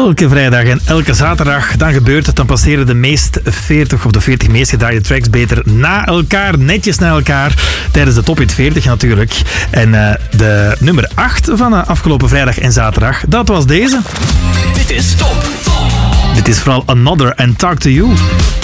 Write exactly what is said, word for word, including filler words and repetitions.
elke vrijdag en elke zaterdag, dan gebeurt het. Dan passeren de meest veertig of de veertig meest gedraaide tracks beter na elkaar, netjes na elkaar, tijdens de Top Hit veertig natuurlijk. En uh, de nummer acht van uh, afgelopen vrijdag en zaterdag, dat was deze. Dit is Top. Dit is vooral Another and Talk to You.